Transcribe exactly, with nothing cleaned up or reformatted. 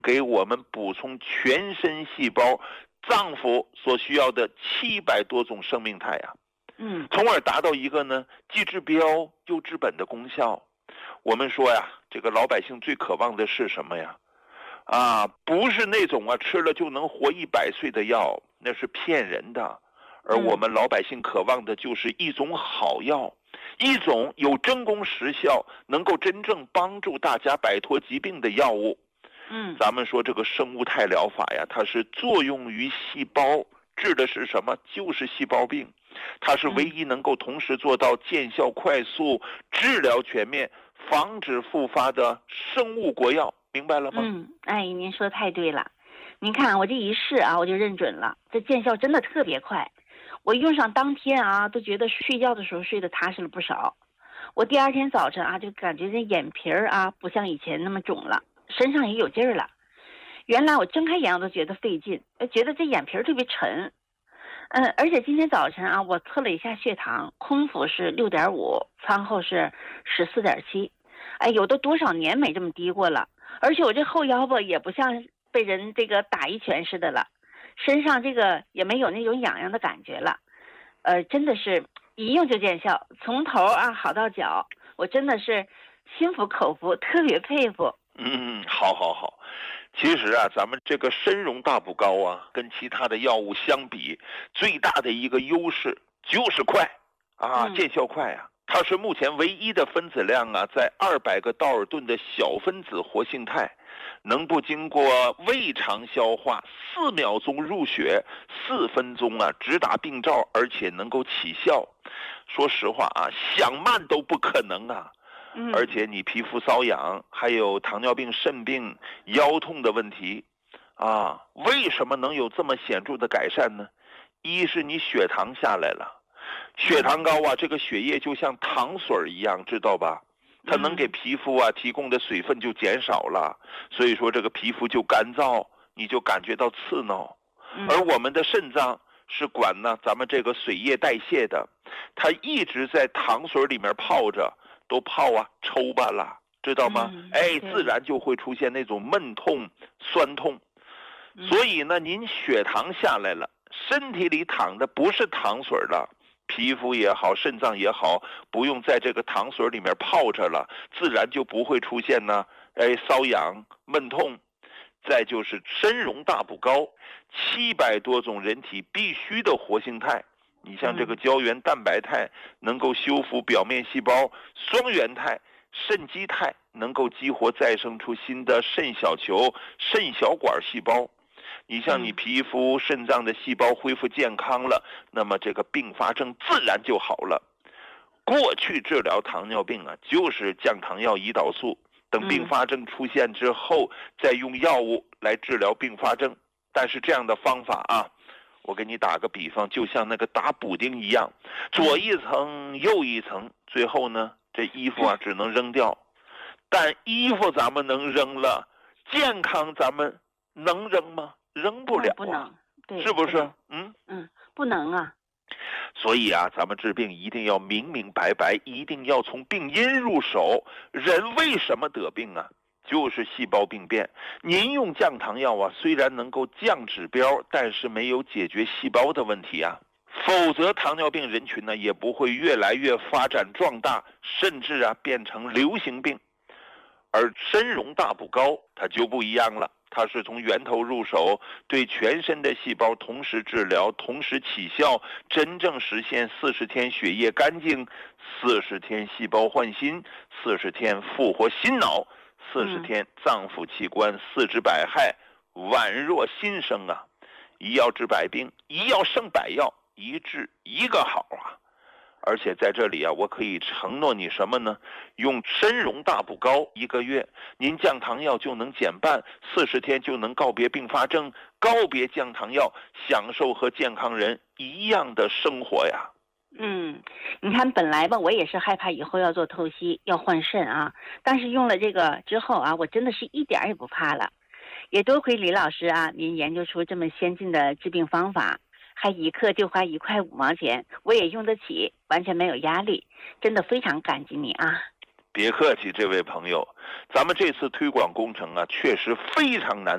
给我们补充全身细胞脏腑所需要的七百多种生命态啊， 嗯， 从而达到一个呢既治标又治本的功效。我们说呀，这个老百姓最渴望的是什么呀？啊，不是那种啊吃了就能活一百岁的药，那是骗人的。而我们老百姓渴望的就是一种好药，一种有真功实效，能够真正帮助大家摆脱疾病的药物。 嗯， 咱们说这个生物态疗法呀，它是作用于细胞，治的是什么？就是细胞病。它是唯一能够同时做到见效快速、治疗全面、防止复发的生物国药，明白了吗？ 嗯，哎，您说太对了。您看我这一试啊，我就认准了，这见效真的特别快。我用上当天啊，都觉得睡觉的时候睡得踏实了不少。我第二天早晨啊，就感觉这眼皮儿啊，不像以前那么肿了，身上也有劲儿了。原来我睁开眼我都觉得费劲，觉得这眼皮儿特别沉。嗯，而且今天早晨啊，我测了一下血糖，空腹是六点五，餐后是十四点七。哎，有的多少年没这么低过了。而且我这后腰吧，也不像被人这个打一拳似的了，身上这个也没有那种痒痒的感觉了。呃，真的是一用就见效，从头啊好到脚，我真的是心服口服，特别佩服。 嗯，好好好。其实啊，咱们这个参茸大补膏啊，跟其他的药物相比，最大的一个优势就是快啊， 嗯、 见效快啊。它是目前唯一的分子量啊，在二百个道尔顿的小分子活性肽，能不经过胃肠消化，四秒钟入血，四分钟啊直达病灶，而且能够起效。说实话啊，想慢都不可能啊。而且你皮肤瘙痒，还有糖尿病、肾病、腰痛的问题啊，为什么能有这么显著的改善呢？一是你血糖下来了，血糖高啊，这个血液就像糖水一样，知道吧？它能给皮肤啊提供的水分就减少了，所以说这个皮肤就干燥，你就感觉到刺挠。而我们的肾脏是管呢咱们这个水液代谢的，它一直在糖水里面泡着。都泡啊抽巴了，知道吗？ 嗯、 哎，自然就会出现那种闷痛、酸痛。嗯、所以呢，您血糖下来了，身体里淌的不是糖水了，皮肤也好，肾脏也好，不用在这个糖水里面泡着了，自然就不会出现呢，哎，瘙痒、闷痛。再就是参茸大补膏，七百多种人体必须的活性肽。你像这个胶原蛋白肽能够修复表面细胞，双原肽、肾基肽能够激活再生出新的肾小球、肾小管细胞。你像你皮肤、肾脏的细胞恢复健康了，那么这个并发症自然就好了。过去治疗糖尿病啊，就是降糖药、胰岛素，等并发症出现之后，再用药物来治疗并发症。但是这样的方法啊，我给你打个比方，就像那个打补丁一样，左一层右一层，最后呢这衣服啊只能扔掉。但衣服咱们能扔了，健康咱们能扔吗？扔不了啊， 不能，对， 是不是？嗯嗯，不能啊。 所以啊，咱们治病一定要明明白白，一定要从病因入手。人为什么得病啊？就是细胞病变。您用降糖药啊，虽然能够降指标，但是没有解决细胞的问题啊。否则糖尿病人群呢，也不会越来越发展壮大，甚至啊变成流行病。而参茸大补膏它就不一样了，它是从源头入手，对全身的细胞同时治疗，同时起效，真正实现四十天血液干净，四十天细胞换新，四十天复活心脑，四十天脏腑器官四治百害，宛若新生啊！一药治百病，一药胜百药，一治一个好啊！而且在这里啊，我可以承诺你什么呢？用参茸大补膏一个月，您降糖药就能减半，四十天就能告别并发症，告别降糖药，享受和健康人一样的生活呀。 嗯，你看本来吧，我也是害怕以后要做透析，要换肾啊，但是用了这个之后啊，我真的是一点也不怕了。也多亏李老师啊，您研究出这么先进的治病方法。还一克就花一块五毛钱，我也用得起，完全没有压力，真的非常感激你啊！ 别客气，这位朋友，咱们这次推广工程啊，确实非常难。